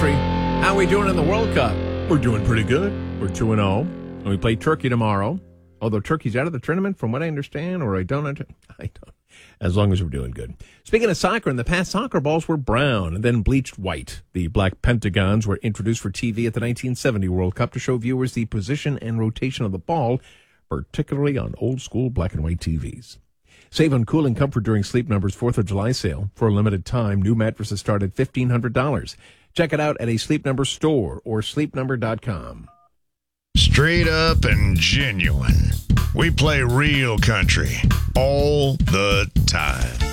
country. How are we doing in the World Cup? We're doing pretty good. We're 2-0. And we play Turkey tomorrow. Although Turkey's out of the tournament, from what I understand, or I don't. As long as we're doing good. Speaking of soccer, in the past, soccer balls were brown and then bleached white. The black pentagons were introduced for TV at the 1970 World Cup to show viewers the position and rotation of the ball, particularly on old-school black and white TVs. Save on cooling comfort during Sleep Number's 4th of July sale. For a limited time, new mattresses start at $1,500. Check it out at a Sleep Number store or sleepnumber.com. Straight up and genuine. We play real country all the time.